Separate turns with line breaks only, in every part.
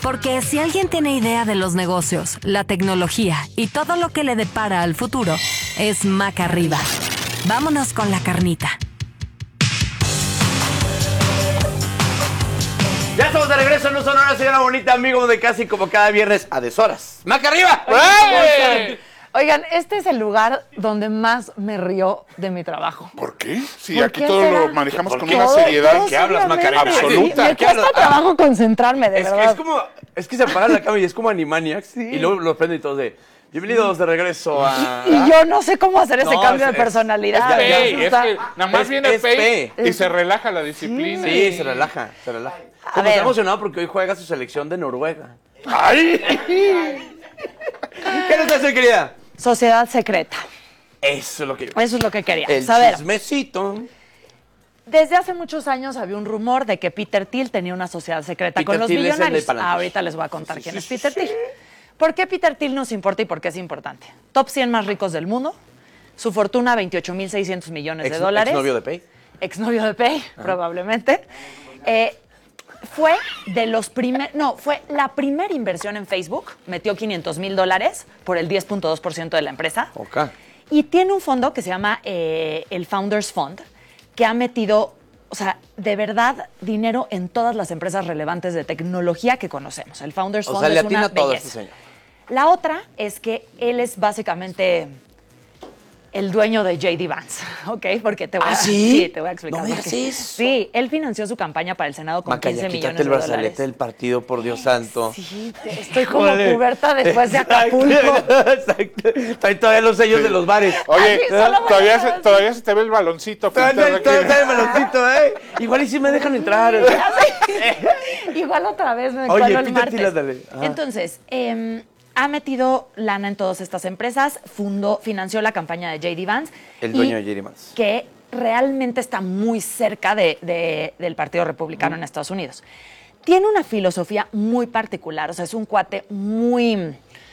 Porque si alguien tiene idea de los negocios, la tecnología y todo lo que le depara al futuro, es Maca Arriba. Vámonos con la carnita.
Ya estamos de regreso en un Sonora, señora bonita, amigo de casi como cada viernes a deshoras. ¡Maca Arriba!
Oigan, este es el lugar donde más me río de mi trabajo.
¿Por qué? Si
¿Por
aquí
qué
todo
será?
lo manejamos con
qué?
una
Todo
seriedad.
¿Qué hablas, Macarena?
Absoluta.
Me cuesta trabajo concentrarme, de verdad.
Es que se apaga la cámara y es como Animaniacs. Y luego los prende y todos de, bienvenidos de regreso a...
Y yo no sé cómo hacer ese
No,
cambio de
es-
personalidad.
es-
Pay, es que nada más viene
es
Pay
Pay.
y se relaja la disciplina.
Sí, se relaja, se relaja. Como
ver.
está emocionado porque hoy juega su selección de Noruega.
¡Ay!
¿Qué nos hace, querida?
Sociedad secreta.
Eso es lo que yo...
Eso es lo que quería.
El
A ver,
chismecito.
desde hace muchos años había un rumor de que Peter Thiel tenía una sociedad secreta
Peter
con los
Thiel es el de
millonarios.
Palantir.
Ahorita les voy a contar quién es Peter Thiel. ¿Por qué Peter Thiel nos importa y por qué es importante? Top 100 más ricos del mundo. Su fortuna, 28,600 millones de dólares.
Exnovio de Pay.
Exnovio de Pay, probablemente. Fue fue la primera inversión en Facebook. Metió $500,000 por el 10.2% de la empresa.
Ok.
Y tiene un fondo que se llama el Founders Fund, que ha metido, o sea, de verdad, dinero en todas las empresas relevantes de tecnología que conocemos. El Founders
O
Fund
sea, le
es una
atina todo
belleza.
este señor.
La otra es que él es básicamente el dueño de J.D. Vance, ¿ok? Porque te voy a,
¿sí?
te voy a explicar.
No me
por qué.
hagas eso.
Sí, él financió su campaña para el Senado con
Maca,
15
ya
millones
quítate
de
el brazalete
dólares.
del partido, por Dios santo.
Sí, estoy como
Híjole.
cubierta después de Acapulco.
Exacto. Traen todavía los sellos de los bares.
Oye,
Ay, solo me dejan
todavía se te ve el baloncito. pintado aquí.
Todavía el baloncito, ¿eh? Igual y si me dejan entrar.
Igual otra vez me
Oye,
cuelo el
Peter
martes.
Thiel, ándale. Ajá.
Entonces, ha metido lana en todas estas empresas, financió la campaña de J.D. Vance.
El
y
dueño de J.D. Vance.
Que realmente está muy cerca del Partido Republicano en Estados Unidos. Tiene una filosofía muy particular, o sea, es un cuate muy...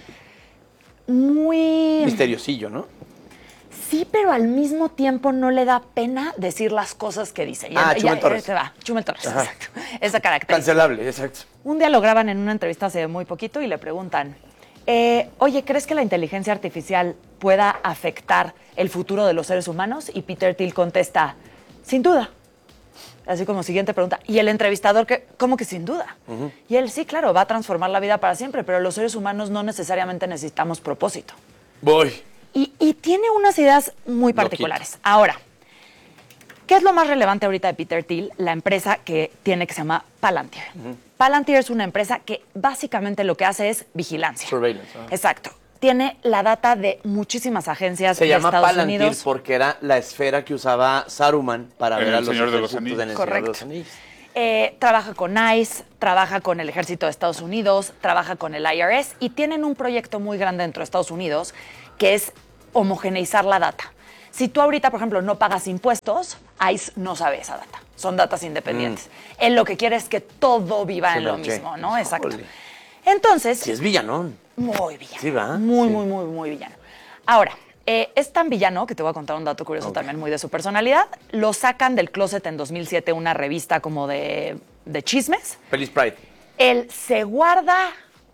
Misteriosillo, ¿no?
Sí, pero al mismo tiempo no le da pena decir las cosas que dice.
Chumel Torres.
Se va, Chumel Torres,
Ajá.
exacto. Esa característica.
Cancelable, exacto.
Un día lo graban en una entrevista hace muy poquito y le preguntan, oye, ¿crees que la inteligencia artificial pueda afectar el futuro de los seres humanos? Y Peter Thiel contesta, sin duda. Así como siguiente pregunta. Y el entrevistador, ¿cómo que sin duda? Y él, sí, claro, va a transformar la vida para siempre, pero los seres humanos no necesariamente necesitamos propósito.
Voy.
Y tiene unas ideas muy particulares. Ahora, ¿qué es lo más relevante ahorita de Peter Thiel? La empresa que tiene que se llama Palantir. Palantir es una empresa que básicamente lo que hace es vigilancia.
Surveillance. Ajá.
Exacto. Tiene la data de muchísimas agencias
Se
de
llama
Estados
Palantir
Unidos.
porque era la esfera que usaba Saruman para
En
ver a
El
los
Señor de los
ejércitos en El
Anillos.
Señor de los
Correcto.
Anillos.
Trabaja con ICE, trabaja con el ejército de Estados Unidos, trabaja con el IRS y tienen un proyecto muy grande dentro de Estados Unidos que es homogeneizar la data. Si tú ahorita, por ejemplo, no pagas impuestos, ICE no sabe esa data. Son datas independientes. Él lo que quiere es que todo viva
Se
en lo
lo eché.
mismo, ¿no? Exacto.
Híjole.
Entonces,
Sí, es villanón.
muy villano.
Sí, ¿va?
Muy,
Sí.
muy villano. Ahora, es tan villano que te voy a contar un dato curioso también muy de su personalidad. Lo sacan del closet en 2007, una revista como de chismes.
Feliz Pride.
Él se guarda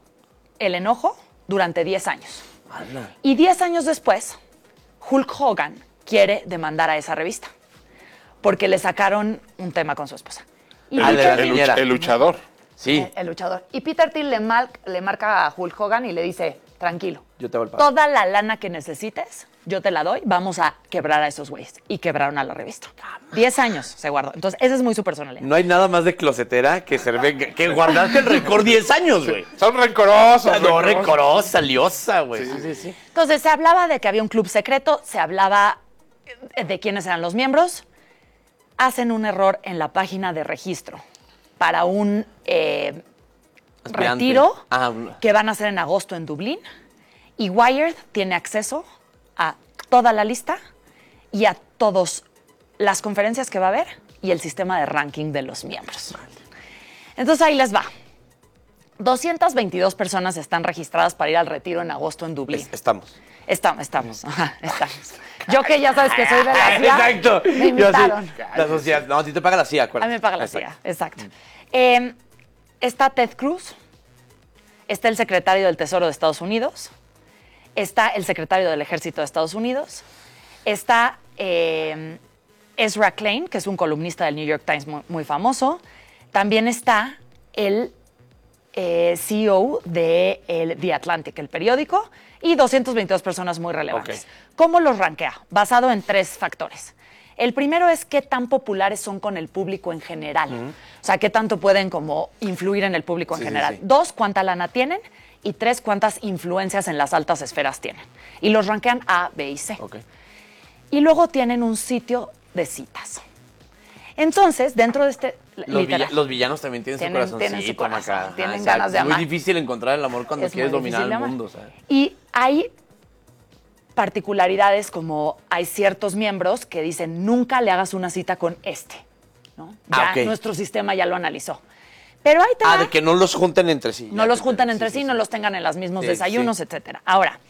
el enojo durante 10 años.
Anda.
Y 10 años después, Hulk Hogan quiere demandar a esa revista porque le sacaron un tema con su esposa. Y
Ah, de la niñera.
El luchador.
Sí.
el luchador. Y Peter Thiel le marca a Hulk Hogan y le dice, tranquilo,
Yo te hago el pago.
toda la lana que necesites, yo te la doy, vamos a quebrar a esos güeyes. Y quebraron a la revista. 10 años se guardó. Entonces, esa es muy su personalidad.
No hay nada más de closetera que guardarte el récord 10 años, güey.
Son rencorosos.
No, rencorosa, liosa, güey. Sí.
Entonces, se hablaba de que había un club secreto, se hablaba de quiénes eran los miembros. Hacen un error en la página de registro para un
Aspirante.
retiro
Ah,
que van a hacer en agosto en Dublín. Y Wired tiene acceso a toda la lista y a todas las conferencias que va a haber y el sistema de ranking de los miembros. Entonces ahí les va. 222 personas están registradas para ir al retiro en agosto en Dublín.
estamos.
Estamos. Ajá, estamos. Yo que ya sabes que soy de la CIA,
Exacto.
me invitaron.
La sociedad. No, a ti te paga la CIA,
A
acuérdate.
mí me paga la
Exacto.
CIA, exacto. Está Ted Cruz, está el secretario del Tesoro de Estados Unidos, está el secretario del Ejército de Estados Unidos, está Ezra Klein, que es un columnista del New York Times muy famoso, también está el CEO de The Atlantic, el periódico, y 222 personas muy relevantes.
Ok.
¿Cómo los rankea? Basado en 3 factores. El primero es qué tan populares son con el público en general. O sea, qué tanto pueden como influir en el público en
Sí,
general.
sí.
2, cuánta lana tienen. Y 3, cuántas influencias en las altas esferas tienen. Y los rankean A, B y C.
Ok.
Y luego tienen un sitio de citas. Entonces, dentro de este... literal,
Los villanos también tienen su
tienen
corazoncito,
su corazón,
Maca.
tienen
Exacto.
ganas de
Es muy
amar.
difícil encontrar el amor cuando
es
quieres
muy
dominar
difícil de
el
amar.
mundo, ¿sabes?
Y hay particularidades como hay ciertos miembros que dicen nunca le hagas una cita con este, ¿no? Ya
Ok.
nuestro sistema ya lo analizó. Pero ahí te va.
De que no los junten entre sí.
No
Ya
los
te
juntan
entendí.
entre sí, no los tengan en los mismos
Sí,
desayunos,
sí.
etcétera. Ahora,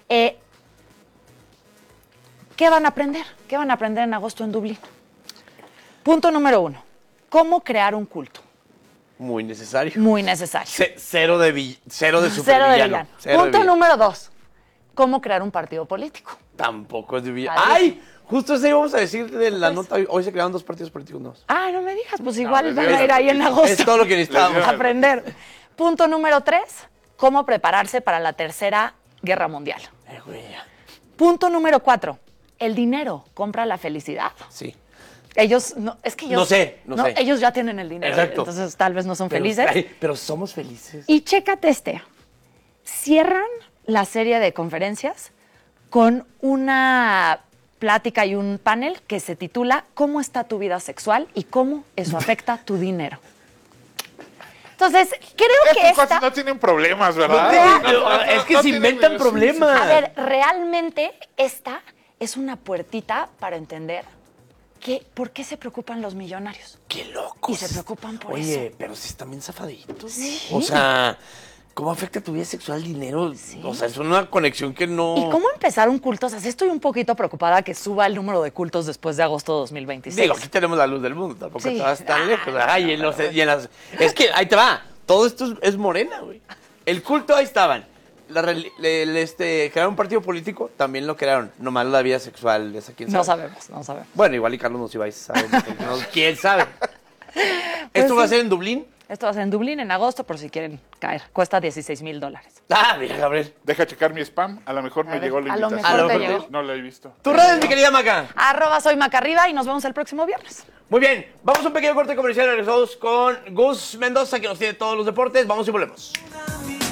¿qué van a aprender? ¿Qué van a aprender en agosto en Dublín? Punto número 1. ¿Cómo crear un culto?
Muy necesario.
Muy necesario.
Cero de
Cero de
supervillano.
villano.
Cero de
Punto
villano.
número 2. ¿Cómo crear un partido político?
Tampoco es de villano.
Padrísimo.
¡Ay! Justo eso íbamos a decir de la
Pues-
nota. Hoy se crearon 2 partidos políticos nuevos.
Ah, no me digas, pues igual
les
van
dieron
a ir ahí en
el-
agosto.
Es todo lo que necesitábamos.
Les dio-
Aprender. Punto número 3. ¿Cómo prepararse para la Tercera Guerra Mundial?
Güey, ya.
Punto número 4. El dinero compra la felicidad.
Sí.
Ellos, no, es que ellos...
No sé, no sé.
Ellos ya tienen el dinero,
Exacto.
entonces tal vez no son
Pero,
felices.
ay, pero somos felices.
Y chécate este. Cierran la serie de conferencias con una plática y un panel que se titula ¿Cómo está tu vida sexual y cómo eso afecta tu dinero? Entonces, creo que
Estos cuates
esta...
no tienen problemas, ¿verdad?
Es que se
tienen-
inventan
sí,
problemas.
A ver, realmente esta es una puertita para entender por qué se preocupan los millonarios.
¡Qué locos!
Y se preocupan por
Oye,
eso.
pero si están bien zafaditos.
Sí.
O sea, ¿cómo afecta tu vida sexual el dinero? O sea, es una conexión que no...
¿Y cómo empezar un culto? O sea, sí estoy un poquito preocupada que suba el número de cultos después de agosto de 2026.
Digo, aquí tenemos la luz del mundo, tampoco
Sí.
te vas tan lejos. Ay, es que ahí te va, todo esto es Morena, güey. El culto, ahí estaban. Crearon un partido político, también lo crearon. Nomás la vida sexual, esa quién sabe.
No sabemos, no sabemos.
Bueno, igual y Carlos nos iba a saber. ¿Quién sabe? ¿Esto
Pues
va a
sí.
ser en Dublín?
Esto va a ser en Dublín en agosto, por si quieren caer. Cuesta $16,000.
Ah, mira, Gabriel.
Deja checar mi spam. A lo mejor me
ver,
llegó la
a lo
invitación.
mejor
te
No,
llegó.
No la he visto.
Tus redes, mi querida Maca.
@soy Macarriba y nos vemos el próximo viernes.
Muy bien, vamos a un pequeño corte comercial. Regresamos con Gus Mendoza, que nos tiene todos los deportes. Vamos y volvemos.